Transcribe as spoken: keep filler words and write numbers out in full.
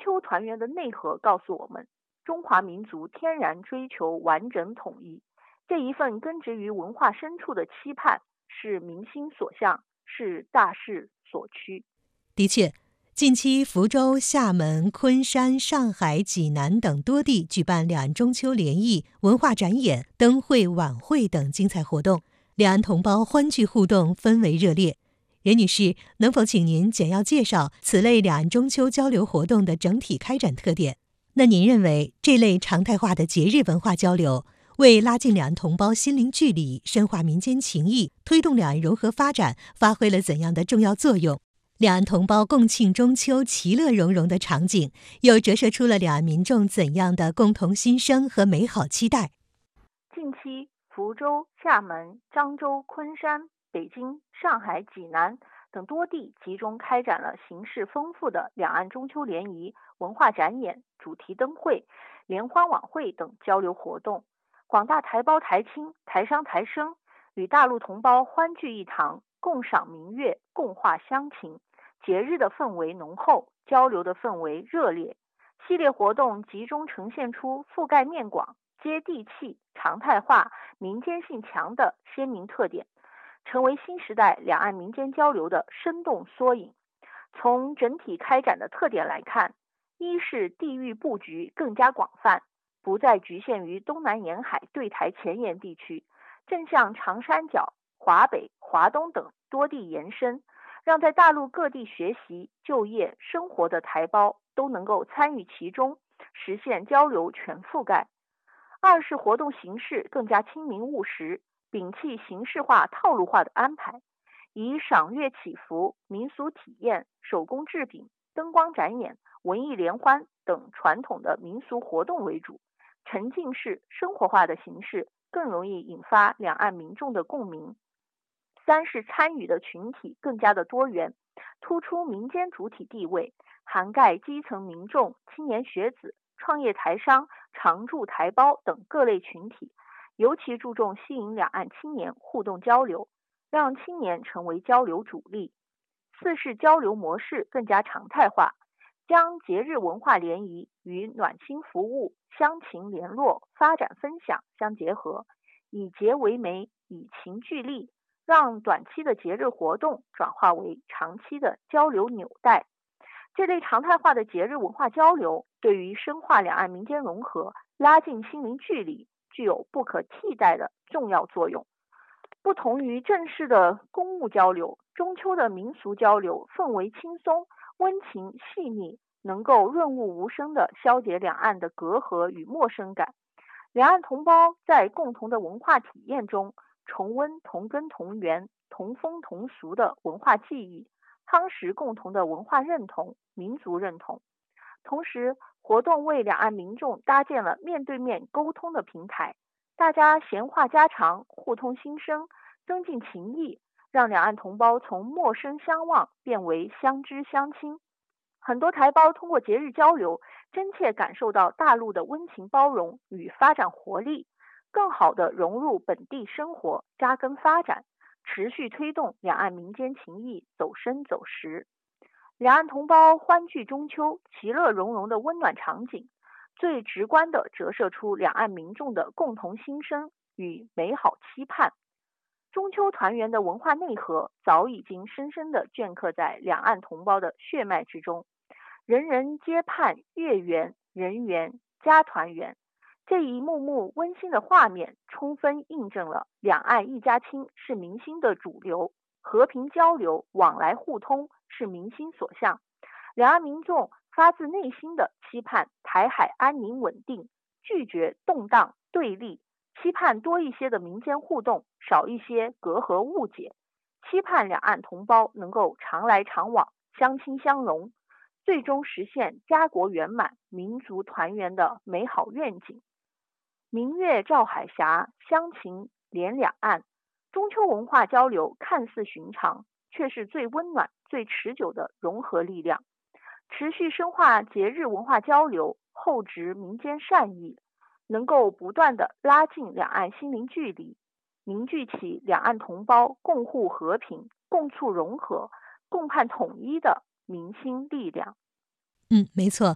秋团圆的内核告诉我们，中华民族天然追求完整统一，这一份根植于文化深处的期盼，是民心所向，是大势所趋。 的确，近期福州、厦门、昆山、上海、济南等多地举办两岸中秋联谊、文化展演、灯会、晚会等精彩活动，两岸同胞欢聚互动，氛围热烈。任女士，能否请您简要介绍此类两岸中秋交流活动的整体开展特点？那您认为这类常态化的节日文化交流，为拉近两岸同胞心灵距离、深化民间情谊、推动两岸融合发展，发挥了怎样的重要作用？两岸同胞共庆中秋、其乐融融的场景，又折射出了两岸民众怎样的共同心声和美好期待？ 近期，福州、厦门、漳州、昆山、北京、上海、济南等多地集中开展了形式丰富的两岸中秋联谊、文化展演、主题灯会、联欢晚会等交流活动。广大台胞台亲、台商台生与大陆同胞欢聚一堂，共赏明月，共话乡情。节日的氛围浓厚，交流的氛围热烈。系列活动集中呈现出覆盖面广、接地气、常态化、民间性强的鲜明特点，成为新时代两岸民间交流的生动缩影。从整体开展的特点来看，一是地域布局更加广泛，不再局限于东南沿海对台前沿地区，正向长三角、华北、华东等多地延伸，让在大陆各地学习、就业、生活的台胞都能够参与其中，实现交流全覆盖。二是活动形式更加亲民务实，摒弃形式化、套路化的安排，以赏月祈福、民俗体验、手工制品、灯光展演、文艺联欢等传统的民俗活动为主，沉浸式、生活化的形式更容易引发两岸民众的共鸣。三是参与的群体更加的多元，突出民间主体地位，涵盖基层民众、青年学子、创业台商、常驻台胞等各类群体，尤其注重吸引两岸青年互动交流，让青年成为交流主力。四是交流模式更加常态化，将节日文化联谊与暖心服务、乡情联络、发展分享相结合，以节为媒，以情聚力，让短期的节日活动转化为长期的交流纽带。这类常态化的节日文化交流，对于深化两岸民间融合、拉近心灵距离，具有不可替代的重要作用。不同于正式的公务交流，中秋的民俗交流氛围轻松、温情细腻，能够润物无声地消解两岸的隔阂与陌生感。两岸同胞在共同的文化体验中，重温同根同源、同风同俗的文化记忆，夯实共同的文化认同、民族认同。同时，活动为两岸民众搭建了面对面沟通的平台，大家闲话家常，互通心声，增进情谊，让两岸同胞从陌生相望变为相知相亲。很多台胞通过节日交流，真切感受到大陆的温情包容与发展活力，更好地融入本地生活，扎根发展，持续推动两岸民间情谊走深走实。两岸同胞欢聚中秋、其乐融融的温暖场景，最直观地折射出两岸民众的共同心声与美好期盼。中秋团圆的文化内核早已经深深地镌刻在两岸同胞的血脉之中，人人皆盼月圆人圆家团圆。这一幕幕温馨的画面，充分印证了两岸一家亲是民心的主流，和平交流、往来互通是民心所向。两岸民众发自内心的期盼台海安宁稳定，拒绝动荡对立，期盼多一些的民间互动，少一些隔阂误解，期盼两岸同胞能够常来常往，相亲相融，最终实现家国圆满、民族团圆的美好愿景。明月照海峡，乡情连两岸。中秋文化交流看似寻常，却是最温暖、最持久的融合力量。持续深化节日文化交流，厚植民间善意，能够不断地拉近两岸心灵距离，凝聚起两岸同胞共护和平、共促融合、共盼统一的民心力量。 嗯，没错。